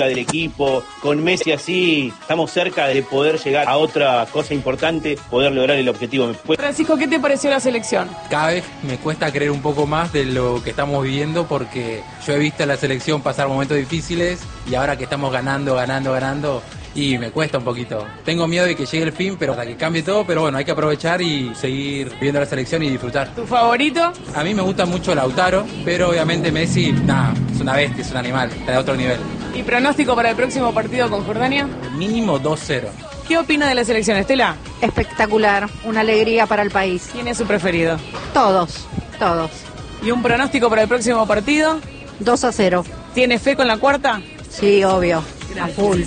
del equipo, con Messi así, estamos cerca de poder llegar a otra cosa importante, poder lograr el objetivo. Francisco, ¿qué te pareció la selección? Cada vez me cuesta creer un poco más de lo que estamos viviendo porque yo he visto a la selección pasar momentos difíciles y ahora que estamos ganando, y me cuesta un poquito. Tengo miedo de que llegue el fin, pero hasta que cambie todo, pero bueno, hay que aprovechar y seguir viendo la selección y disfrutar. ¿Tu favorito? A mí me gusta mucho Lautaro, pero obviamente Messi, es una bestia, es un animal, está de otro nivel. ¿Y pronóstico para el próximo partido con Jordania? Mínimo 2-0. ¿Qué opina de la selección, Estela? Espectacular, una alegría para el país. ¿Quién es su preferido? Todos. ¿Y un pronóstico para el próximo partido? 2-0. ¿Tiene fe con la cuarta? Sí, obvio. A full.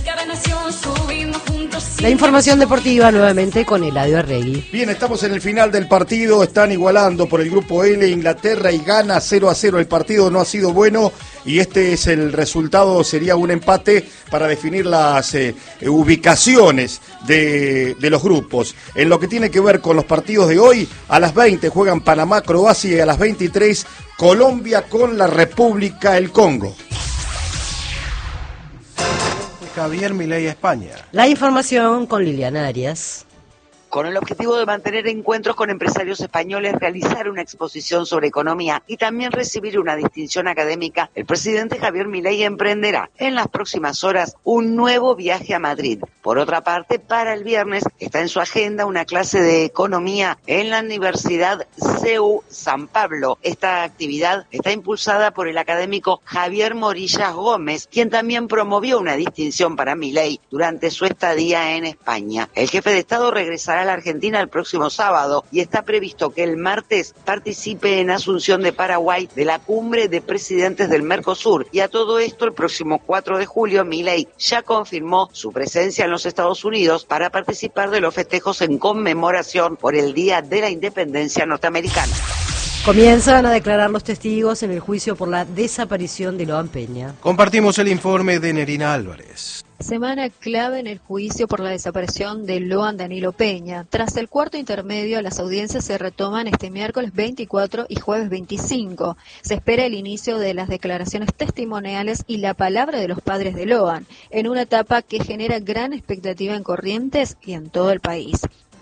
La información deportiva nuevamente con Eladio Arregui. Bien, estamos en el final del partido, están igualando por el grupo L Inglaterra y Ghana 0-0. El partido no ha sido bueno y este es el resultado, sería un empate para definir las ubicaciones de los grupos. En lo que tiene que ver con los partidos de hoy, a las 20 juegan Panamá, Croacia y a las 23 Colombia con la República del Congo. Javier Milei, España. La información con Liliana Arias. Con el objetivo de mantener encuentros con empresarios españoles, realizar una exposición sobre economía y también recibir una distinción académica, el presidente Javier Milei emprenderá en las próximas horas un nuevo viaje a Madrid. Por otra parte, para el viernes está en su agenda una clase de economía en la Universidad CEU San Pablo. Esta actividad está impulsada por el académico Javier Morillas Gómez, quien también promovió una distinción para Milei durante su estadía en España. El jefe de Estado regresará a la Argentina el próximo sábado y está previsto que el martes participe en Asunción de Paraguay de la cumbre de presidentes del Mercosur. Y a todo esto, el próximo 4 de julio, Milei ya confirmó su presencia en los Estados Unidos para participar de los festejos en conmemoración por el Día de la Independencia Norteamericana. Comienzan a declarar los testigos en el juicio por la desaparición de Loan Peña. Compartimos el informe de Nerina Álvarez. Semana clave en el juicio por la desaparición de Loan Danilo Peña. Tras el cuarto intermedio, las audiencias se retoman este miércoles 24 y jueves 25. Se espera el inicio de las declaraciones testimoniales y la palabra de los padres de Loan, en una etapa que genera gran expectativa en Corrientes y en todo el país.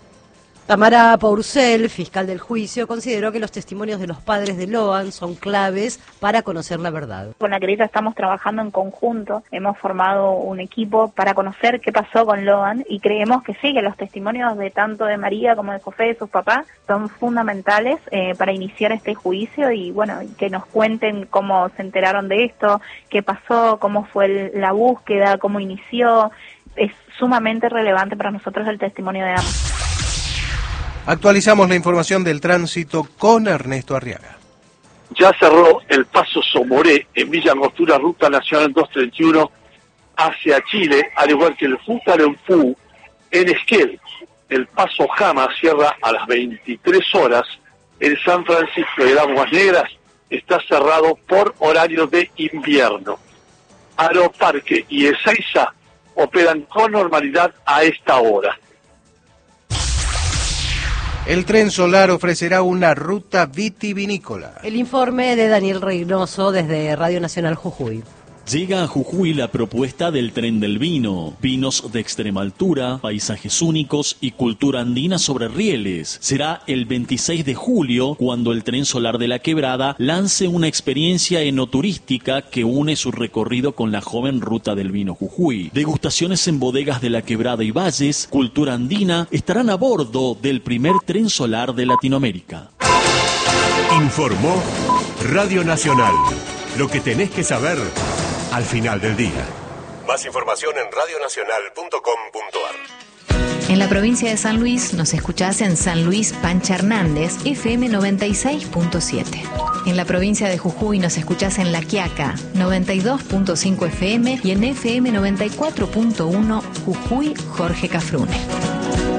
Tamara Pourcel, fiscal del juicio, consideró que los testimonios de los padres de Loan son claves para conocer la verdad. Con la querella estamos trabajando en conjunto, hemos formado un equipo para conocer qué pasó con Loan y creemos que sí, que los testimonios de tanto de María como de José, de sus papás, son fundamentales para iniciar este juicio y bueno, que nos cuenten cómo se enteraron de esto, qué pasó, cómo fue la búsqueda, cómo inició. Es sumamente relevante para nosotros el testimonio de ambos. Actualizamos la información del tránsito con Ernesto Arriaga. Ya cerró el paso Somoré en Villa Angostura, Ruta Nacional 231 hacia Chile, al igual que el Futaleufú en Esquel. El paso Jama cierra a las 23 horas. El San Francisco de Aguas Negras está cerrado por horario de invierno. Aeroparque y Ezeiza operan con normalidad a esta hora. El Tren Solar ofrecerá una ruta vitivinícola. El informe de Daniel Reynoso desde Radio Nacional Jujuy. Llega a Jujuy la propuesta del Tren del Vino, vinos de extrema altura, paisajes únicos y cultura andina sobre rieles. Será el 26 de julio cuando el Tren Solar de la Quebrada lance una experiencia enoturística que une su recorrido con la joven Ruta del Vino Jujuy. Degustaciones en bodegas de la Quebrada y Valles, cultura andina, estarán a bordo del primer Tren Solar de Latinoamérica. Informó Radio Nacional. Lo que tenés que saber al final del día. Más información en radionacional.com.ar. En la provincia de San Luis nos escuchás en San Luis Pancha Hernández, FM 96.7. En la provincia de Jujuy nos escuchás en La Quiaca, 92.5 FM y en FM 94.1 Jujuy Jorge Cafrune.